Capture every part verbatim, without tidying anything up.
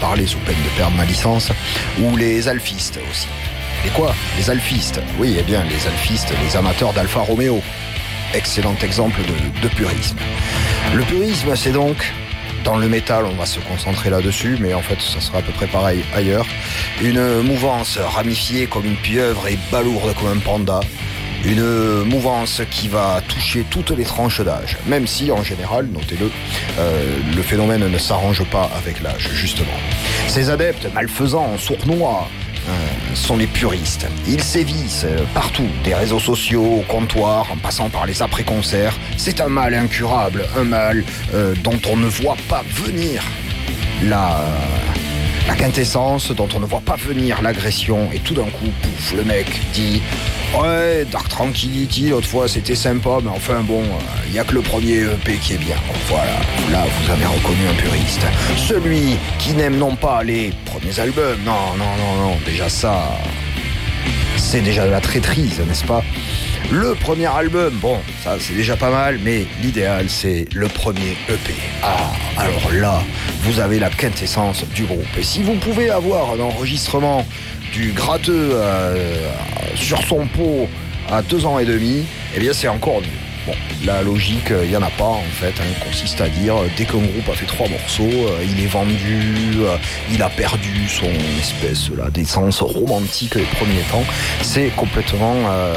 parler sous peine de perdre ma licence, ou les alfistes aussi. Et quoi? Les alfistes? Oui, eh bien, les alfistes, les amateurs d'Alfa Romeo. Excellent exemple de, de purisme. Le purisme, c'est donc, dans le métal, on va se concentrer là-dessus, mais en fait, ça sera à peu près pareil ailleurs, une mouvance ramifiée comme une pieuvre et balourde comme un panda. Une mouvance qui va toucher toutes les tranches d'âge, même si, en général, notez-le, euh, le phénomène ne s'arrange pas avec l'âge, justement. Ces adeptes malfaisants, sournois, euh, sont les puristes. Ils sévissent euh, partout, des réseaux sociaux, au comptoir, en passant par les après-concerts. C'est un mal incurable, un mal euh, dont on ne voit pas venir la... La quintessence dont on ne voit pas venir l'agression, et tout d'un coup, pouf, le mec dit « Ouais, Dark Tranquillity, l'autre fois c'était sympa, mais enfin bon, il euh, n'y a que le premier E P qui est bien. » Voilà, là vous avez reconnu un puriste. Celui qui n'aime non pas les premiers albums, non, non, non, non, déjà ça, c'est déjà de la traîtrise, n'est-ce pas? Le premier album, bon, ça c'est déjà pas mal, mais l'idéal c'est le premier E P. Ah, alors là, vous avez la quintessence du groupe. Et si vous pouvez avoir un enregistrement du gratteux euh, sur son pot à deux ans et demi, eh bien c'est encore mieux. Bon, la logique, il n'y en a pas en fait, hein, consiste à dire, dès qu'un groupe a fait trois morceaux, euh, il est vendu, euh, il a perdu son espèce là, d'essence romantique les premiers temps. C'est complètement... Euh,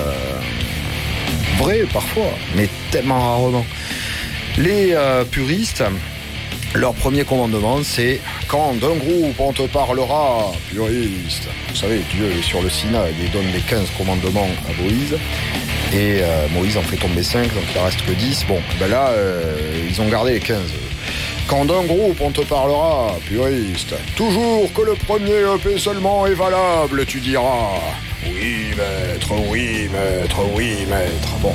vrai parfois, mais tellement rarement. Les euh, puristes, leur premier commandement, c'est quand d'un groupe on te parlera, puriste. Vous savez, Dieu est sur le Sinaï, il donne les quinze commandements à Moïse, et euh, Moïse en fait tomber cinq, donc il en reste que dix. Bon, ben là, euh, ils ont gardé les quinze. Quand d'un groupe on te parlera, puriste, toujours que le premier E P seulement est valable, tu diras. Oui, maître, oui, maître, oui, maître. Bon.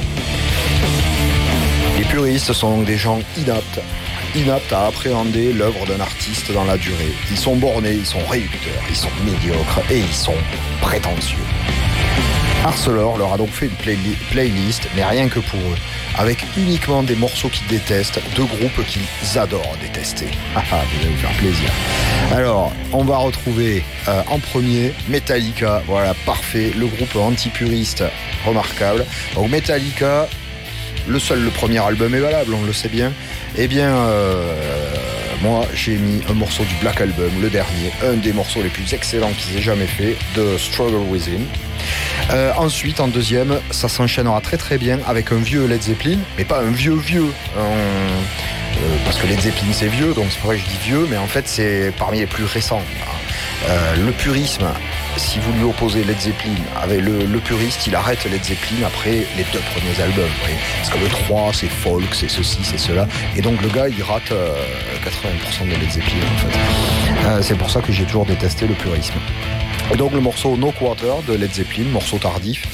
Les puristes sont donc des gens inaptes, inaptes à appréhender l'œuvre d'un artiste dans la durée. Ils sont bornés, ils sont réducteurs, ils sont médiocres et ils sont prétentieux. Arcelor leur a donc fait une play- playlist, mais rien que pour eux, avec uniquement des morceaux qu'ils détestent, de groupes qu'ils adorent détester. Ah ah, vous allez vous faire plaisir. Alors, on va retrouver euh, en premier Metallica, voilà, parfait, le groupe anti-puriste remarquable. Donc Metallica, le seul, le premier album est valable, on le sait bien. Eh bien, euh, moi, j'ai mis un morceau du Black Album, le dernier, un des morceaux les plus excellents qu'ils aient jamais fait, de Struggle Within. Euh, ensuite, en deuxième, ça s'enchaînera très très bien avec un vieux Led Zeppelin, mais pas un vieux vieux, un, euh, parce que Led Zeppelin c'est vieux, donc c'est pour ça que je dis vieux, mais en fait c'est parmi les plus récents. Euh, le purisme, si vous lui opposez Led Zeppelin, avec le, le puriste, il arrête Led Zeppelin après les deux premiers albums, vous voyez, parce que le trois c'est folk, c'est ceci, c'est cela, et donc le gars il rate euh, quatre-vingts pour cent de Led Zeppelin en fait. Euh, c'est pour ça que j'ai toujours détesté le purisme. Et donc le morceau No Quarter de Led Zeppelin, morceau tardif,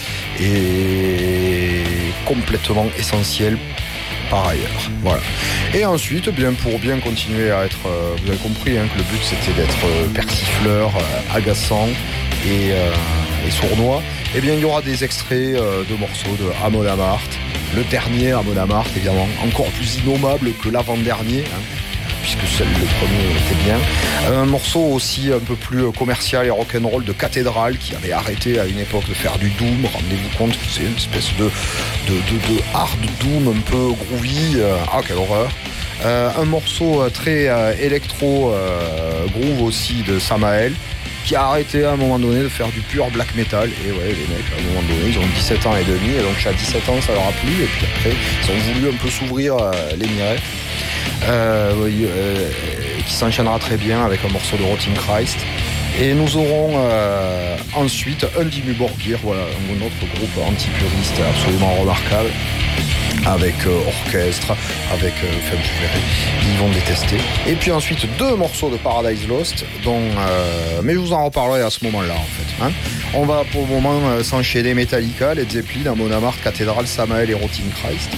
est complètement essentiel par ailleurs. Voilà. Et ensuite, bien pour bien continuer à être, euh, vous avez compris hein, que le but c'était d'être euh, persifleur, euh, agaçant et, euh, et sournois. Eh bien il y aura des extraits euh, de morceaux de Amon Amarth. Le dernier Amon Amarth, évidemment, encore plus innommable que l'avant-dernier. Hein, puisque seul le premier était bien. Un morceau aussi un peu plus commercial et rock'n'roll de Cathédrale qui avait arrêté à une époque de faire du doom. Rendez-vous compte que c'est une espèce de, de, de, de hard doom un peu groovy. Ah, quelle horreur. Euh, un morceau très euh, électro euh, groove aussi de Samael qui a arrêté à un moment donné de faire du pur black metal. Et ouais, les mecs, à un moment donné, ils ont dix-sept ans et demi, et donc à dix-sept ans, ça leur a plu, et puis après, ils ont voulu un peu s'ouvrir euh, les mirets. Euh, euh, qui s'enchaînera très bien avec un morceau de Rotting Christ. Et nous aurons euh, ensuite un Dimmu Borgir, voilà, un autre groupe anti-puriste absolument remarquable, avec euh, orchestre, avec, euh, enfin je verrai, ils vont détester. Et puis ensuite deux morceaux de Paradise Lost, dont, euh, mais je vous en reparlerai à ce moment-là en fait. Hein. On va pour le moment euh, s'enchaîner Metallica, Led Zeppelin, Amon Amarth, Cathédrale, Samael et Rotting Christ.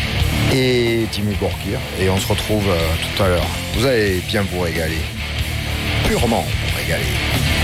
Et Dimmu Borgir, et on se retrouve euh, tout à l'heure. Vous allez bien vous régaler, purement vous régaler.